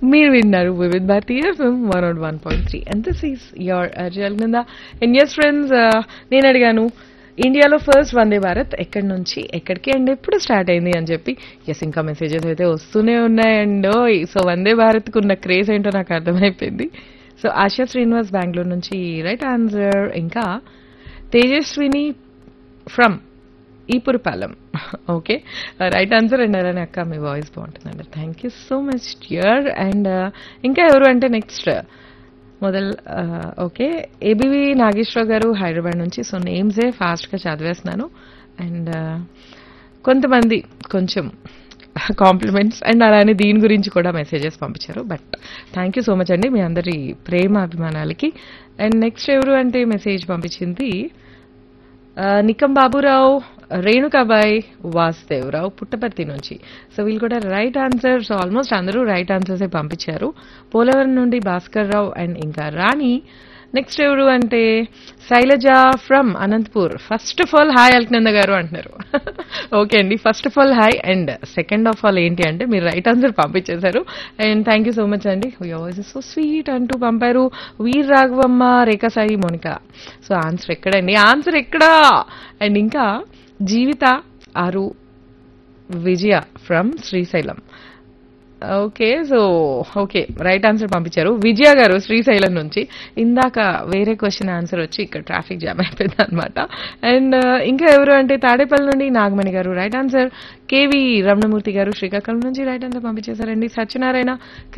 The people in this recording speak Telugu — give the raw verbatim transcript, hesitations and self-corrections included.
మీరు విన్నారు Vividh Bharati FM one not one point three and this is your అజల్ కింద అండ్ ఎస్ ఫ్రెండ్స్ నేను అడిగాను ఇండియాలో ఫస్ట్ వందే భారత్ ఎక్కడి నుంచి ఎక్కడికి అండ్ ఎప్పుడు స్టార్ట్ అయింది అని చెప్పి ఎస్ ఇంకా మెసేజెస్ అయితే వస్తూనే ఉన్నాయండ్ సో వందే భారత్కు ఉన్న క్రేజ్ ఏంటో నాకు అర్థమైపోయింది. సో ఆశా శ్రీనివాస్ బెంగళూరు నుంచి రైట్ ఆన్సర్. ఇంకా Tejaswini from Epurupalem okay right answer and అలానే అక్క మీ వాయిస్ బాగుంటుందండి. Thank you so much dear. And ఇంకా ఎవరు అంటే నెక్స్ట్ మొదల్ ఓకే ఏబీవి నాగేశ్వరరావు గారు హైదరాబాద్ నుంచి. సో నేమ్సే ఫాస్ట్గా చదివేస్తున్నాను అండ్ కొంతమంది కొంచెం కాంప్లిమెంట్స్ అండ్ అలానే దీని గురించి కూడా మెసేజెస్ పంపించారు. But thank you so much అండి మీ అందరి ప్రేమ అభిమానాలకి. అండ్ నెక్స్ట్ ఎవరు అంటే మెసేజ్ పంపించింది నికం బాబురావు, రేణుకాబాయ్, వాసుదేవరావు పుట్టపర్తి నుంచి. సో వీళ్ళు కూడా రైట్ ఆన్సర్. సో ఆల్మోస్ట్ అందరూ రైట్ ఆన్సర్సే పంపించారు. పోలవరం నుండి భాస్కర్ రావు అండ్ ఇంకా రాణి. నెక్స్ట్ ఎవరు అంటే Shailaja from Anantapur. First of all hi Alaknanda గారు అంటున్నారు. ఓకే అండి first of all hi and second of all ఏంటి అంటే మీరు రైట్ ఆన్సర్ పంపించేశారు and thank you so much అండి. Your voice is so sweet అంటూ పంపారు. వీర్ రాఘవమ్మ, రేఖా సాయి, మోనిక. సో ఆన్సర్ ఎక్కడండి ఆన్సర్ ఎక్కడా అండ్ ఇంకా జీవిత ఆరు విజయ from Srisailam. Okay so okay right answer పంపించారు విజయ గారు శ్రీశైలం నుంచి. ఇందాక వేరే క్వశ్చన్ ఆన్సర్ వచ్చి ఇక్కడ ట్రాఫిక్ జామ్ అయిపోయింది అనమాట. అండ్ ఇంకా ఎవరు అంటే తాడేపల్లి నుండి నాగమణి గారు రైట్ ఆన్సర్. కేవి రమణమూర్తి గారు శ్రీకాకుళం నుంచి రైట్ ఆన్సర్ పంపించేశారండి. సత్యనారాయణ